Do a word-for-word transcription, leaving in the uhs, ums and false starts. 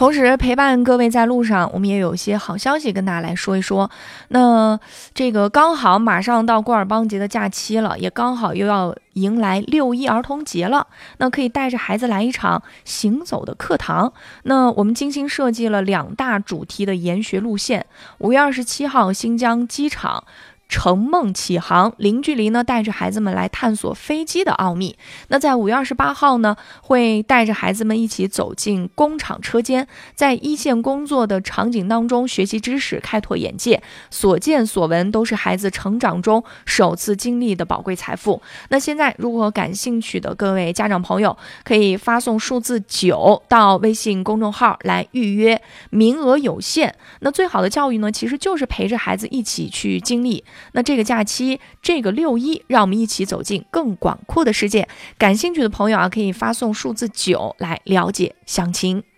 同时陪伴各位在路上，我们也有一些好消息跟大家来说一说。那这个刚好马上到古尔邦节的假期了，也刚好又要迎来六一儿童节了，那可以带着孩子来一场行走的课堂。那我们精心设计了两大主题的研学路线。五月二十七号，新疆机场乘梦启航，零距离呢带着孩子们来探索飞机的奥秘。那在五月二十八号呢，会带着孩子们一起走进工厂车间，在一线工作的场景当中学习知识，开拓眼界，所见所闻都是孩子成长中首次经历的宝贵财富。那现在如果感兴趣的各位家长朋友，可以发送数字九到微信公众号来预约，名额有限。那最好的教育呢，其实就是陪着孩子一起去经历。那这个假期，这个六一，让我们一起走进更广阔的世界。感兴趣的朋友啊，可以发送数字九来了解详情。